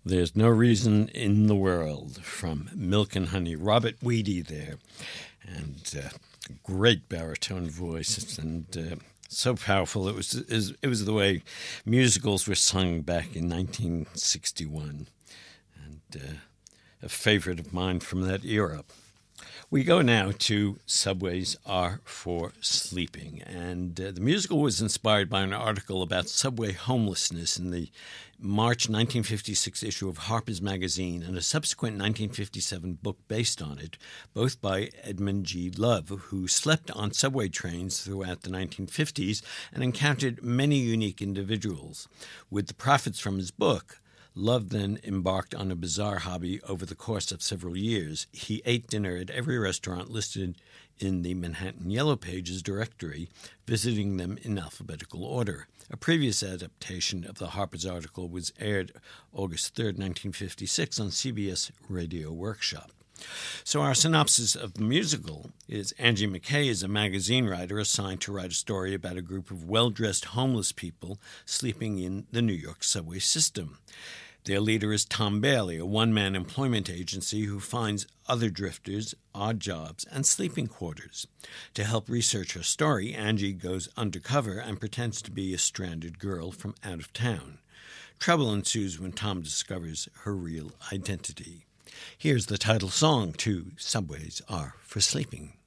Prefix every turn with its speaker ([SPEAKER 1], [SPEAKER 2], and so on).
[SPEAKER 1] There's No Reason in the World from Milk and Honey. Robert Weedy there. And great baritone voice and so powerful. It was the way musicals were sung back in 1961. And a favorite of mine from that era. We go now to Subways Are for Sleeping. And the musical was inspired by an article about subway homelessness in the March 1956 issue of Harper's Magazine and a subsequent 1957 book based on it, both by Edmund G. Love, who slept on subway trains throughout the 1950s and encountered many unique individuals. With the profits from his book, Love then embarked on a bizarre hobby over the course of several years. He ate dinner at every restaurant listed in the Manhattan Yellow Pages directory, visiting them in alphabetical order. A previous adaptation of the Harper's article was aired August 3, 1956 on CBS Radio Workshop. So our synopsis of the musical is Angie McKay is a magazine writer assigned to write a story about a group of well-dressed homeless people sleeping in the New York subway system. Their leader is Tom Bailey, a one-man employment agency who finds other drifters, odd jobs, and sleeping quarters. To help research her story, Angie goes undercover and pretends to be a stranded girl from out of town. Trouble ensues when Tom discovers her real identity. Here's the title song to Subways Are for Sleeping.